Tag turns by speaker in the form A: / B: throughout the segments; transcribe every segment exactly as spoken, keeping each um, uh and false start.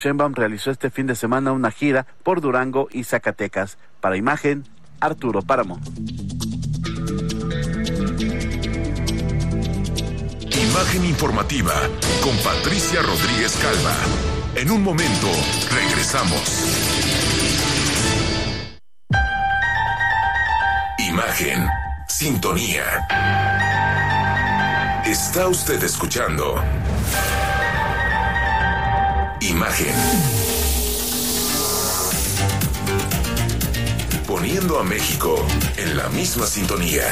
A: Sheinbaum realizó este fin de semana una gira por Durango y Zacatecas. Para Imagen, Arturo Páramo.
B: Imagen informativa con Patricia Rodríguez Calva. En un momento, regresamos. Imagen, sintonía. Está usted escuchando Imagen. Poniendo a México en la misma sintonía.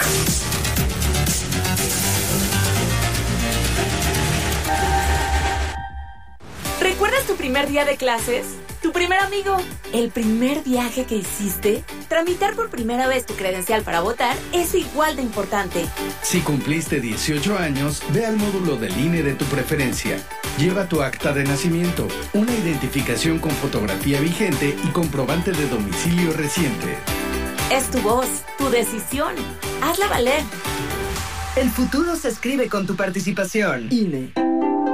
C: ¿Recuerdas tu primer día de clases? ¿Tu primer amigo? ¿El primer viaje que hiciste? Tramitar por primera vez tu credencial para votar es igual de importante.
D: Si cumpliste dieciocho años, ve al módulo del I N E de tu preferencia. Lleva tu acta de nacimiento, una identificación con fotografía vigente y comprobante de domicilio reciente.
C: Es tu voz, tu decisión. Hazla valer.
E: El futuro se escribe con tu participación. I N E.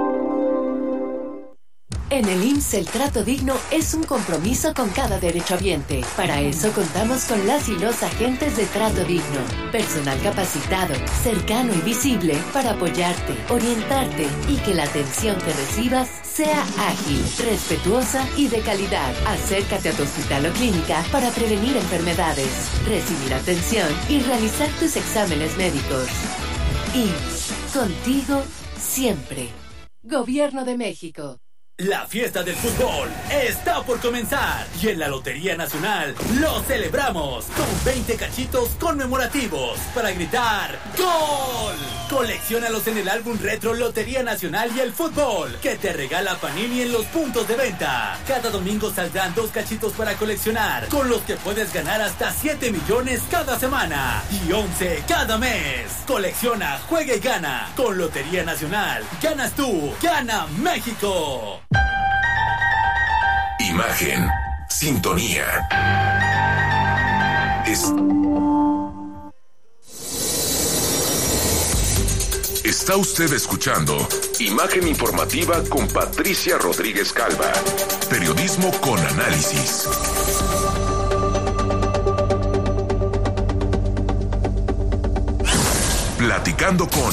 F: En el I M S S el trato digno es un compromiso con cada derechohabiente. Para eso contamos con las y los agentes de trato digno. Personal capacitado, cercano y visible para apoyarte, orientarte y que la atención que recibas sea ágil, respetuosa y de calidad. Acércate a tu hospital o clínica para prevenir enfermedades, recibir atención y realizar tus exámenes médicos. I M S S, contigo siempre. Gobierno de México.
G: La fiesta del fútbol está por comenzar y en la Lotería Nacional lo celebramos con veinte cachitos conmemorativos para gritar ¡Gol! Colecciónalos en el álbum retro Lotería Nacional y el Fútbol que te regala Panini en los puntos de venta. Cada domingo saldrán dos cachitos para coleccionar, con los que puedes ganar hasta siete millones cada semana y once cada mes. Colecciona, juega y gana. Con Lotería Nacional, ganas tú, gana México.
B: Imagen, sintonía. Es... Está usted escuchando Imagen informativa con Patricia Rodríguez Calva. Periodismo con análisis. Platicando con...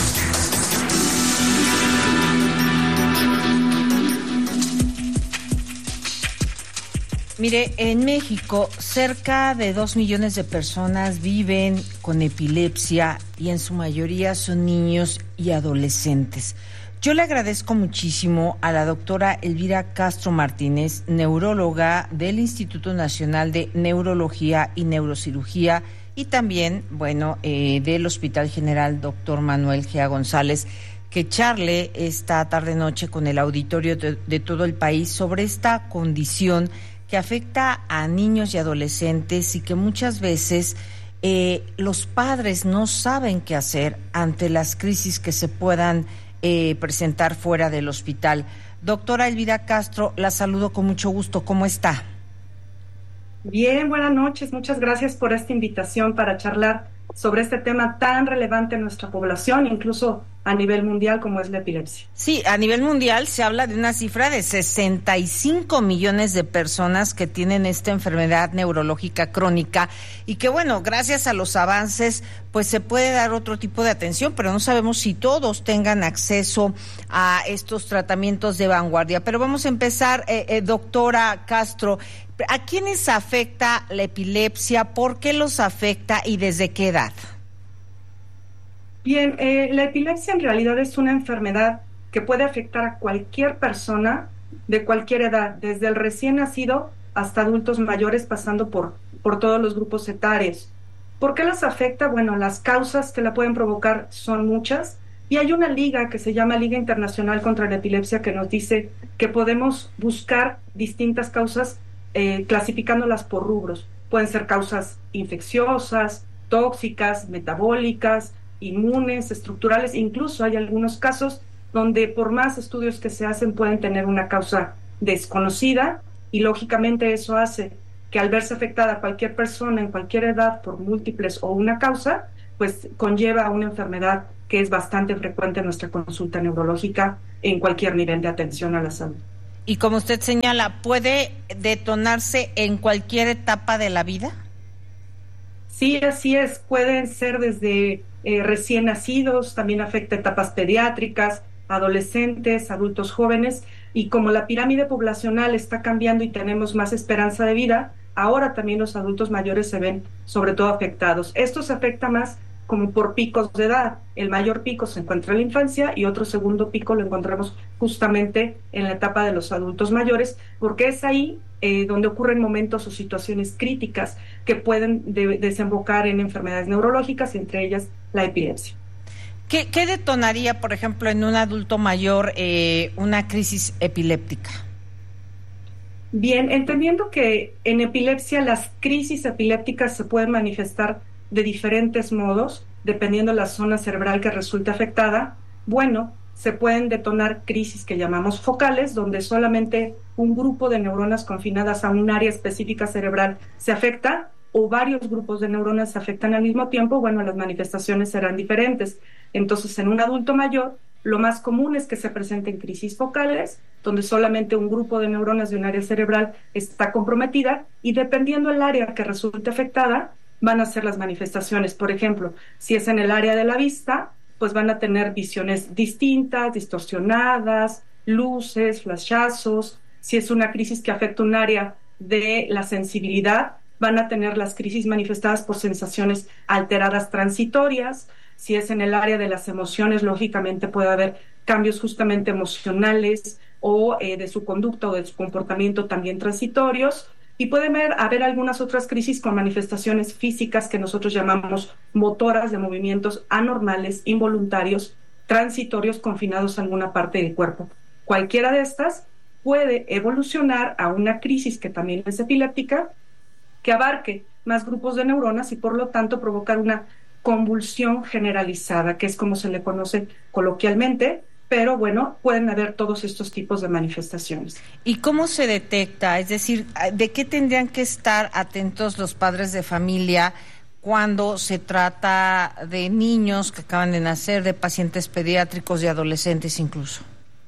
H: Mire, en México cerca de dos millones de personas viven con epilepsia y en su mayoría son niños y adolescentes. Yo le agradezco muchísimo a la doctora Elvira Castro Martínez, neuróloga del Instituto Nacional de Neurología y Neurocirugía y también, bueno, eh, del Hospital General Doctor Manuel Gea González, que charle esta tarde-noche con el auditorio de, de todo el país sobre esta condición que afecta a niños y adolescentes y que muchas veces eh, los padres no saben qué hacer ante las crisis que se puedan eh, presentar fuera del hospital. Doctora Elvira Castro, la saludo con mucho gusto. ¿Cómo está?
I: Bien, buenas noches. Muchas gracias por esta invitación para charlar sobre este tema tan relevante en nuestra población, incluso a nivel mundial como es la epilepsia.
H: Sí, a nivel mundial se habla de una cifra de sesenta y cinco millones de personas que tienen esta enfermedad neurológica crónica y que, bueno, gracias a los avances, pues se puede dar otro tipo de atención, pero no sabemos si todos tengan acceso a estos tratamientos de vanguardia. Pero vamos a empezar, eh, eh, doctora Castro, ¿a quiénes afecta la epilepsia? ¿Por qué los afecta y desde qué edad?
I: Bien, eh, la epilepsia en realidad es una enfermedad que puede afectar a cualquier persona de cualquier edad, desde el recién nacido hasta adultos mayores, pasando por, por todos los grupos etarios. ¿Por qué las afecta? Bueno, las causas que la pueden provocar son muchas y hay una liga que se llama Liga Internacional contra la Epilepsia que nos dice que podemos buscar distintas causas eh, clasificándolas por rubros. Pueden ser causas infecciosas, tóxicas, metabólicas, inmunes, estructurales, incluso hay algunos casos donde por más estudios que se hacen pueden tener una causa desconocida y lógicamente eso hace que al verse afectada cualquier persona en cualquier edad por múltiples o una causa, pues conlleva a una enfermedad que es bastante frecuente en nuestra consulta neurológica en cualquier nivel de atención a la salud.
H: Y como usted señala, ¿puede detonarse en cualquier etapa de la vida?
I: Sí, así es. Pueden ser desde eh, recién nacidos, también afecta etapas pediátricas, adolescentes, adultos jóvenes, y como la pirámide poblacional está cambiando y tenemos más esperanza de vida, ahora también los adultos mayores se ven sobre todo afectados. Esto se afecta más como por picos de edad. El mayor pico se encuentra en la infancia y otro segundo pico lo encontramos justamente en la etapa de los adultos mayores, porque es ahí eh, donde ocurren momentos o situaciones críticas que pueden de- desembocar en enfermedades neurológicas, entre ellas la epilepsia.
H: ¿Qué, qué detonaría, por ejemplo, en un adulto mayor eh, una crisis epiléptica?
I: Bien, entendiendo que en epilepsia las crisis epilépticas se pueden manifestar de diferentes modos, dependiendo de la zona cerebral que resulte afectada. Bueno, se pueden detonar crisis que llamamos focales, donde solamente un grupo de neuronas confinadas a un área específica cerebral se afecta, o varios grupos de neuronas se afectan al mismo tiempo. Bueno, las manifestaciones serán diferentes. Entonces, en un adulto mayor, lo más común es que se presenten crisis focales, donde solamente un grupo de neuronas de un área cerebral está comprometida, y dependiendo del área que resulte afectada, van a ser las manifestaciones. Por ejemplo, si es en el área de la vista, pues van a tener visiones distintas, distorsionadas, luces, flashazos. Si es una crisis que afecta un área de la sensibilidad, van a tener las crisis manifestadas por sensaciones alteradas transitorias. Si es en el área de las emociones, lógicamente puede haber cambios justamente emocionales o eh, de su conducta o de su comportamiento también transitorios. Y puede haber, haber algunas otras crisis con manifestaciones físicas que nosotros llamamos motoras, de movimientos anormales, involuntarios, transitorios, confinados a alguna parte del cuerpo. Cualquiera de estas puede evolucionar a una crisis que también es epiléptica, que abarque más grupos de neuronas y por lo tanto provocar una convulsión generalizada, que es como se le conoce coloquialmente. Pero bueno, pueden haber todos estos tipos de manifestaciones.
H: ¿Y cómo se detecta? Es decir, ¿de qué tendrían que estar atentos los padres de familia cuando se trata de niños que acaban de nacer, de pacientes pediátricos, de adolescentes incluso?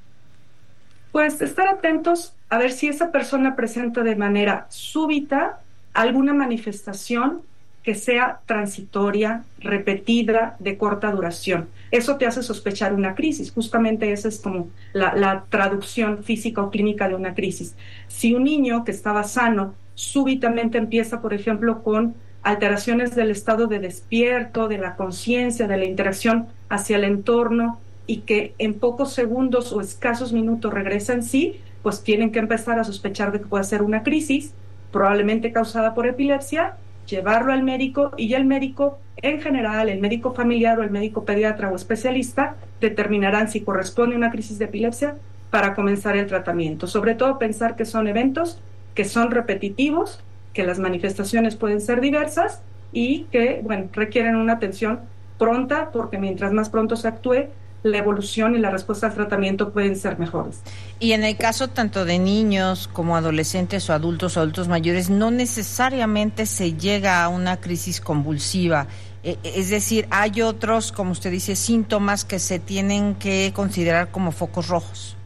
I: Pues estar atentos a ver si esa persona presenta de manera súbita alguna manifestación que sea transitoria, repetida, de corta duración. Eso te hace sospechar una crisis. Justamente esa es como la, la traducción física o clínica de una crisis. Si un niño que estaba sano súbitamente empieza, por ejemplo, con alteraciones del estado de despierto, de la conciencia, de la interacción hacia el entorno, y que en pocos segundos o escasos minutos regresa en sí, pues tienen que empezar a sospechar de que puede ser una crisis, probablemente causada por epilepsia, llevarlo al médico, y ya el médico en general, el médico familiar o el médico pediatra o especialista, determinarán si corresponde a una crisis de epilepsia para comenzar el tratamiento. Sobre todo pensar que son eventos que son repetitivos, que las manifestaciones pueden ser diversas y que, bueno, requieren una atención pronta, porque mientras más pronto se actúe, la evolución y la respuesta al tratamiento pueden ser mejores.
H: Y en el caso tanto de niños como adolescentes o adultos o adultos mayores, no necesariamente se llega a una crisis convulsiva. Eh, es decir, hay otros, como usted dice, síntomas que se tienen que considerar como focos rojos.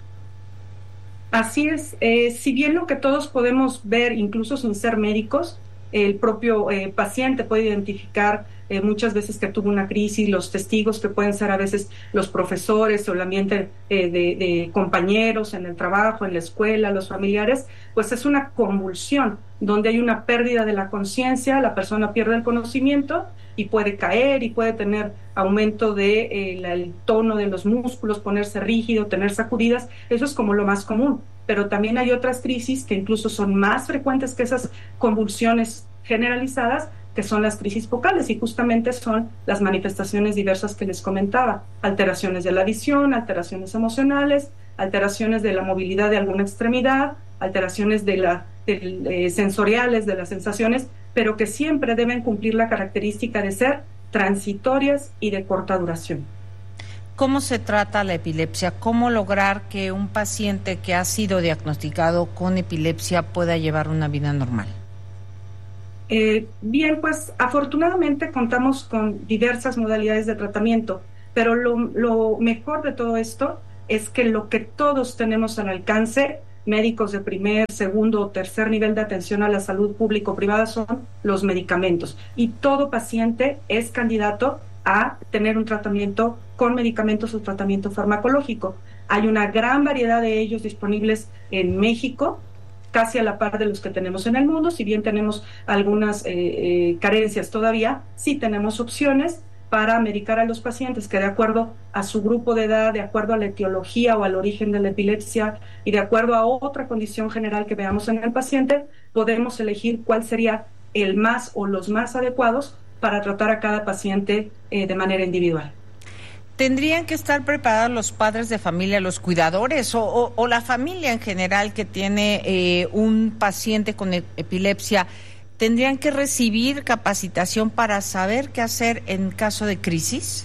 I: Así es. Eh, si bien lo que todos podemos ver, incluso sin ser médicos, el propio eh, paciente puede identificar eh, muchas veces que tuvo una crisis, los testigos que pueden ser a veces los profesores o el ambiente eh, de, de compañeros en el trabajo, en la escuela, los familiares, pues es una convulsión donde hay una pérdida de la conciencia, la persona pierde el conocimiento y puede caer y puede tener aumento de eh, la, el tono de los músculos, ponerse rígido, tener sacudidas. Eso es como lo más común. Pero también hay otras crisis que incluso son más frecuentes que esas convulsiones generalizadas, que son las crisis focales, y justamente son las manifestaciones diversas que les comentaba: alteraciones de la visión, alteraciones emocionales, alteraciones de la movilidad de alguna extremidad, alteraciones de la, de, eh, sensoriales, de las sensaciones, pero que siempre deben cumplir la característica de ser transitorias y de corta duración.
H: ¿Cómo se trata la epilepsia? ¿Cómo lograr que un paciente que ha sido diagnosticado con epilepsia pueda llevar una vida normal?
I: Eh, bien, pues afortunadamente contamos con diversas modalidades de tratamiento, pero lo, lo mejor de todo esto es que lo que todos tenemos al alcance médicos de primer, segundo o tercer nivel de atención a la salud público-privada son los medicamentos. Y todo paciente es candidato a tener un tratamiento con medicamentos o tratamiento farmacológico. Hay una gran variedad de ellos disponibles en México, casi a la par de los que tenemos en el mundo. Si bien tenemos algunas eh, eh, carencias todavía, sí tenemos opciones para medicar a los pacientes que de acuerdo a su grupo de edad, de acuerdo a la etiología o al origen de la epilepsia y de acuerdo a otra condición general que veamos en el paciente, podemos elegir cuál sería el más o los más adecuados para tratar a cada paciente eh, de manera individual.
H: ¿Tendrían que estar preparados los padres de familia, los cuidadores o, o, o la familia en general que tiene eh, un paciente con epilepsia? ¿Tendrían que recibir capacitación para saber qué hacer en caso de crisis?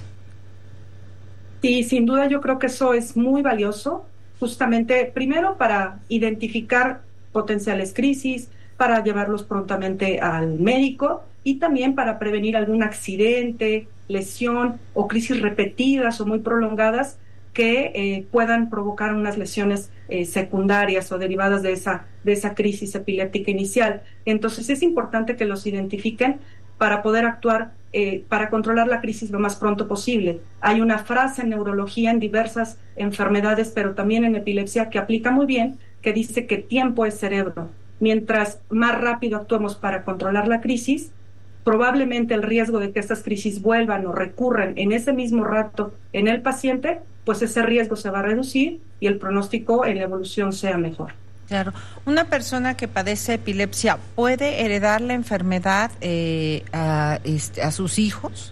I: Sí, sin duda yo creo que eso es muy valioso, justamente primero para identificar potenciales crisis, para llevarlos prontamente al médico y también para prevenir algún accidente, lesión o crisis repetidas o muy prolongadas que eh, puedan provocar unas lesiones eh, secundarias o derivadas de esa, de esa crisis epiléptica inicial. Entonces es importante que los identifiquen para poder actuar, eh, para controlar la crisis lo más pronto posible. Hay una frase en neurología en diversas enfermedades, pero también en epilepsia, que aplica muy bien, que dice que tiempo es cerebro. Mientras más rápido actuemos para controlar la crisis, probablemente el riesgo de que estas crisis vuelvan o recurran en ese mismo rato en el paciente, pues ese riesgo se va a reducir y el pronóstico en la evolución sea mejor.
H: Claro. ¿Una persona que padece epilepsia puede heredar la enfermedad eh, a, este, a sus hijos?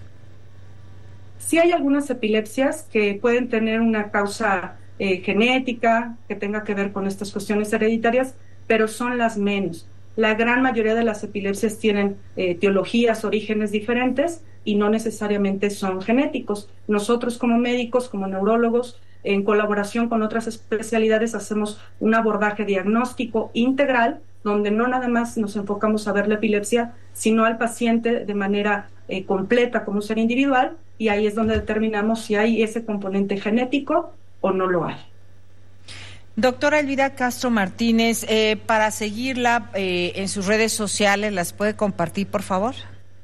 I: Sí hay algunas epilepsias que pueden tener una causa eh, genética que tenga que ver con estas cuestiones hereditarias, pero son las menos. La gran mayoría de las epilepsias tienen eh, etiologías, orígenes diferentes y no necesariamente son genéticos. Nosotros como médicos, como neurólogos, en colaboración con otras especialidades, hacemos un abordaje diagnóstico integral, donde no nada más nos enfocamos a ver la epilepsia, sino al paciente de manera eh, completa como ser individual, y ahí es donde determinamos si hay ese componente genético o no lo hay.
H: Doctora Elvira Castro Martínez, eh, para seguirla eh, en sus redes sociales, ¿las puede compartir, por favor?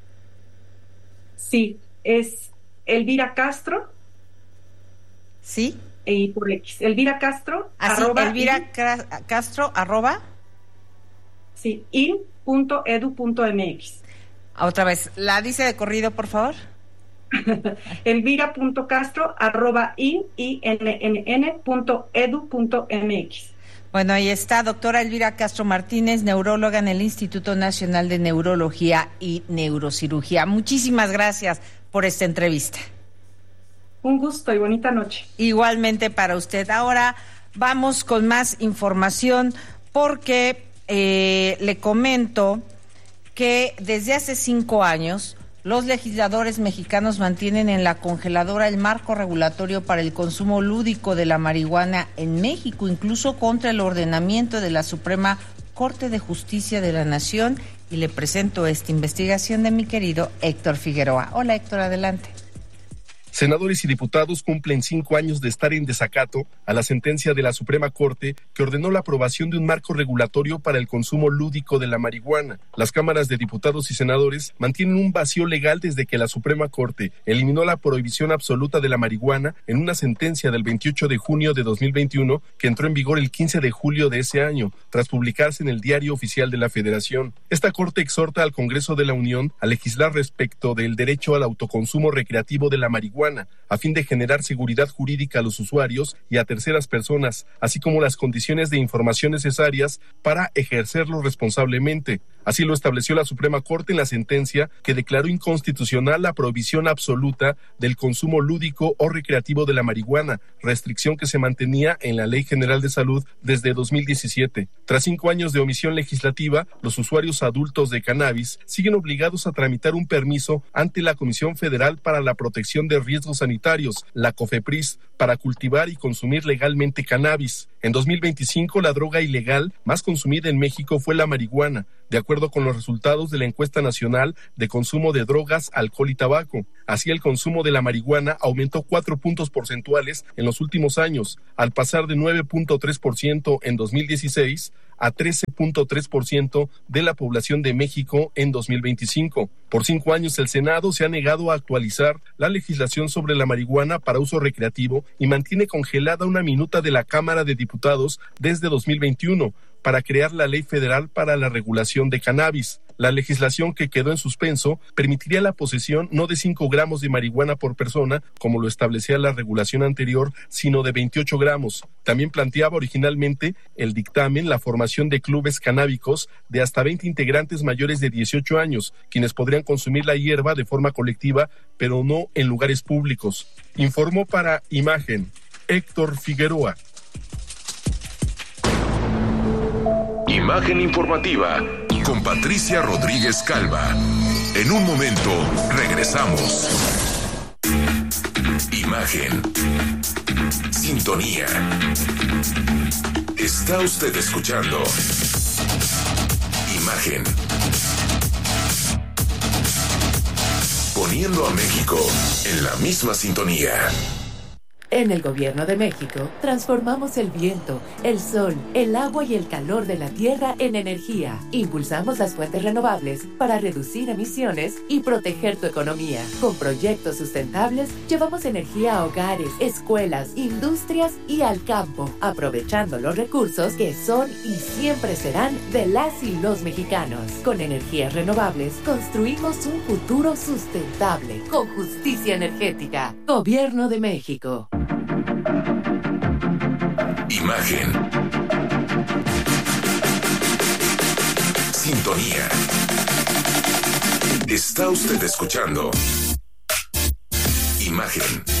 I: Sí, es Elvira Castro.
H: ¿Sí?
I: Y por X. Elvira Castro.
H: Así,
I: arroba
H: Elvira
I: in,
H: Castro, arroba.
I: Sí, in punto edu punto m x.
H: Otra vez, ¿la dice de corrido, por favor?
I: Elvira.castro arroba in, i n n n punto edu punto m x.
H: Bueno, ahí está, doctora Elvira Castro Martínez, neuróloga en el Instituto Nacional de Neurología y Neurocirugía. Muchísimas gracias por esta entrevista.
I: Un gusto y bonita noche.
H: Igualmente para usted. Ahora vamos con más información porque eh, le comento que desde hace cinco años los legisladores mexicanos mantienen en la congeladora el marco regulatorio para el consumo lúdico de la marihuana en México, incluso contra el ordenamiento de la Suprema Corte de Justicia de la Nación. Y le presento esta investigación de mi querido Héctor Figueroa. Hola, Héctor, adelante.
J: Senadores y diputados cumplen cinco años de estar en desacato a la sentencia de la Suprema Corte que ordenó la aprobación de un marco regulatorio para el consumo lúdico de la marihuana. Las cámaras de diputados y senadores mantienen un vacío legal desde que la Suprema Corte eliminó la prohibición absoluta de la marihuana en una sentencia del veintiocho de junio de dos mil veintiuno que entró en vigor el quince de julio de ese año, tras publicarse en el Diario Oficial de la Federación. Esta Corte exhorta al Congreso de la Unión a legislar respecto del derecho al autoconsumo recreativo de la marihuana, a fin de generar seguridad jurídica a los usuarios y a terceras personas, así como las condiciones de información necesarias para ejercerlo responsablemente. Así lo estableció la Suprema Corte en la sentencia que declaró inconstitucional la prohibición absoluta del consumo lúdico o recreativo de la marihuana, restricción que se mantenía en la Ley General de Salud desde dos mil diecisiete. Tras cinco años de omisión legislativa, los usuarios adultos de cannabis siguen obligados a tramitar un permiso ante la Comisión Federal para la Protección de Riesgos Sanitarios, la COFEPRIS, para cultivar y consumir legalmente cannabis. En dos mil veinticinco, la droga ilegal más consumida en México fue la marihuana. De acuerdo acuerdo con los resultados de la encuesta nacional de consumo de drogas, alcohol y tabaco. Así, el consumo de la marihuana aumentó cuatro puntos porcentuales en los últimos años, al pasar de nueve punto tres por ciento en dos mil dieciséis a trece punto tres por ciento de la población de México en dos mil veinticinco. Por cinco años el Senado se ha negado a actualizar la legislación sobre la marihuana para uso recreativo y mantiene congelada una minuta de la Cámara de Diputados desde dos mil veintiuno para crear la Ley Federal para la Regulación de Cannabis. La legislación que quedó en suspenso permitiría la posesión no de cinco gramos de marihuana por persona, como lo establecía la regulación anterior, sino de veintiocho gramos. También planteaba originalmente el dictamen la formación de clubes canábicos de hasta veinte integrantes mayores de dieciocho años, quienes podrían consumir la hierba de forma colectiva, pero no en lugares públicos. Informó para Imagen Héctor Figueroa.
B: Imagen informativa con Patricia Rodríguez Calva. En un momento regresamos. Imagen. Sintonía. Está usted escuchando Imagen. Poniendo a México en la misma sintonía.
F: En el Gobierno de México, transformamos el viento, el sol, el agua y el calor de la tierra en energía. Impulsamos las fuentes renovables para reducir emisiones y proteger tu economía. Con proyectos sustentables, llevamos energía a hogares, escuelas, industrias y al campo, aprovechando los recursos que son y siempre serán de las y los mexicanos. Con energías renovables, construimos un futuro sustentable, con justicia energética. Gobierno de México.
B: Imagen. Sintonía. Está usted escuchando Imagen.